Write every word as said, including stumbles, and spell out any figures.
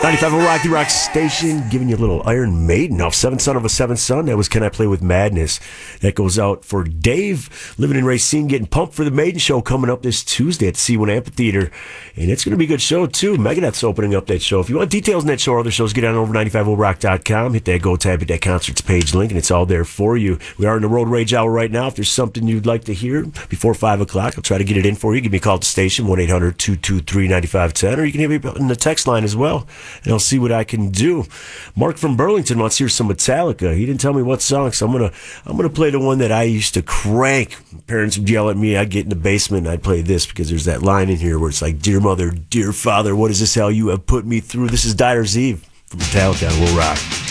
ninety-five oh Rock, the Rock Station, giving you a little Iron Maiden off Seventh Son of a Seventh Son. That was Can I Play With Madness. That goes out for Dave, living in Racine, getting pumped for the Maiden show coming up this Tuesday at C one Amphitheater. And it's going to be a good show, too. Megadeth's opening up that show. If you want details on that show or other shows, get on over ninety-five oh rock dot com, hit that Go tab, hit that concerts page link, and it's all there for you. We are in the Road Rage Hour right now. If there's something you'd like to hear before five o'clock, I'll try to get it in for you. Give me a call at the station, one eight hundred two two three nine five one zero, or you can hit me in the text line as well, and I'll see what I can do. Mark from Burlington wants to hear some Metallica. He didn't tell me what song, so I'm gonna I'm gonna play the one that I used to crank. Parents would yell at me. I'd get in the basement and I'd play this because there's that line in here where it's like, "Dear mother, dear father, what is this hell you have put me through?" This is Dyer's Eve from Metallica. We'll rock.